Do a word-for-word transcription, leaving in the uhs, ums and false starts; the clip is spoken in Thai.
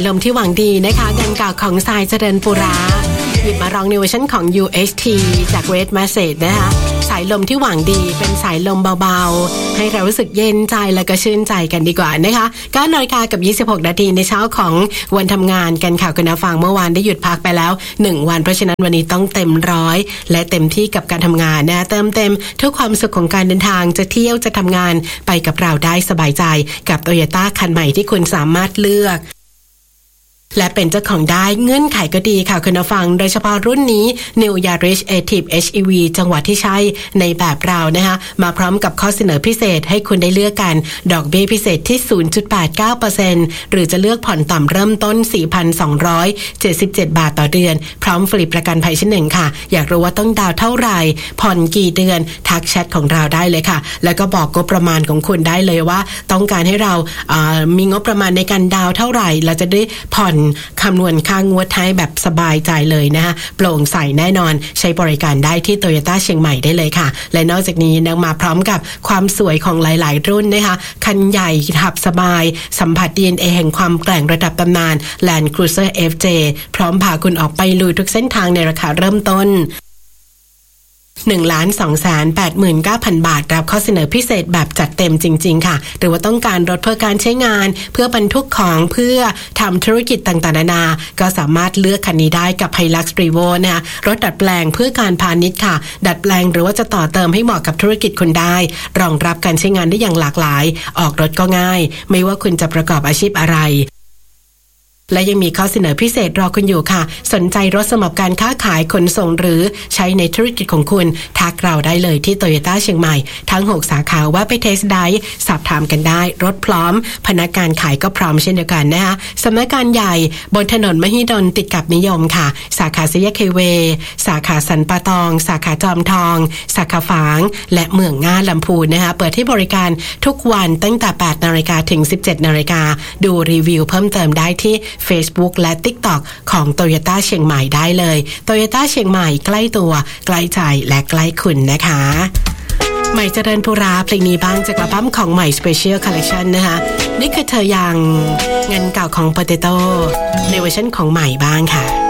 ลมที่หวังดีนะคะงานเก่าของทรายเจริญปุราหยิบมาร้องในเวอร์ชันของ ยู เอช ที จาก Red Message นะคะสายลมที่หวังดีเป็นสายลมเบาๆให้เรารู้สึกเย็นใจและก็ชื่นใจกันดีกว่านะคะเก้านาฬิกากับยี่สิบหกนาทีในเช้าของวันทำงานกันข่าวคุณฟังเมื่อวานได้หยุดพักไปแล้วหนึ่งวันเพราะฉะนั้นวันนี้ต้องเต็มร้อยและเต็มที่กับการทำงานนะเติมเต็มทุกความสุขของการเดินทางจะเที่ยวจะทำงานไปกับเราได้สบายใจกับ Toyota คันใหม่ที่คุณสามารถเลือกและเป็นเจ้าของได้เงื่อนไขก็ดีค่ะคุณผู้ฟังโดยเฉพาะรุ่นนี้ New Yaris Active เอช อี วี จังหวะที่ใช้ในแบบเรานะคะมาพร้อมกับข้อเสนอพิเศษให้คุณได้เลือกกันดอกเบี้ยพิเศษที่ ศูนย์จุดแปดเก้าเปอร์เซ็นต์ หรือจะเลือกผ่อนต่ำเริ่มต้น สี่พันสองร้อยเจ็ดสิบเจ็ด บาทต่อเดือนพร้อมฟรีประกันภัยชั้นหนึ่งค่ะอยากรู้ว่าต้องดาวเท่าไหร่ผ่อนกี่เดือนทักแชทของเราได้เลยค่ะแล้วก็บอกงบประมาณของคุณได้เลยว่าต้องการให้เรามีงบประมาณในการดาวเท่าไหร่เราจะได้ผ่อนคำนวณค่างวดให้แบบสบายใจเลยนะคะโปร่งใสแน่นอนใช้บริการได้ที่ Toyota เชียงใหม่ได้เลยค่ะและนอกจากนี้ยังมาพร้อมกับความสวยของหลายๆรุ่นนะคะคันใหญ่ขับสบายสัมผัส ดี เอ็น เอ แห่งความแกร่งระดับตำนาน Land Cruiser เอฟ เจ พร้อมพาคุณออกไปลุยทุกเส้นทางในราคาเริ่มต้นหนึ่งล้านสองแสนแปดหมื่นเก้าพัน บาทรับข้อเสนอพิเศษแบบจัดเต็มจริงๆค่ะหรือว่าต้องการรถเพื่อการใช้งานเพื่อบรรทุกของเพื่อทำธุรกิจต่างๆนานาก็สามารถเลือกคันนี้ได้กับ Hilux Revo นะคะรถดัดแปลงเพื่อการพาณิชย์ค่ะดัดแปลงหรือว่าจะต่อเติมให้เหมาะกับธุรกิจคุณได้รองรับการใช้งานได้อย่างหลากหลายออกรถก็ง่ายไม่ว่าคุณจะประกอบอาชีพอะไรและยังมีข้อเสนอพิเศษรอคุณอยู่ค่ะสนใจรถสำหรับการค้าขายขนส่งหรือใช้ในธุรกิจของคุณทักเราได้เลยที่ Toyota เชียงใหม่ทั้งหกสาขาว่าไปเทสไดรฟ์สอบถามกันได้รถพร้อมพนักงานขายก็พร้อมเช่นเดียวกันนะคะสำนักงานใหญ่บนถนนมหิดลติดกับนิยมค่ะสาขาสยามเคเวสาขาสันปะตองสาขาจอมทองสาขาฝางและเมืองง่าลำพูนนะคะเปิดให้บริการทุกวันตั้งแต่ แปดนาฬิกา ถึง สิบเจ็ดนาฬิกาดูรีวิวเพิ่มเติมได้ที่Facebook และ TikTok ของ Toyota เชียงใหม่ได้เลย Toyota เชียงใหม่ใกล้ตัวใกล้ใจและใกล้คุณนะคะใหม่เจริญปุราเพลงนี้บ้างจากอัลบั้มของใหม่ Special Collection นะคะนี่คือเธอยังเงินเก่าของ Potato ในเวอร์ชันของใหม่บ้างค่ะ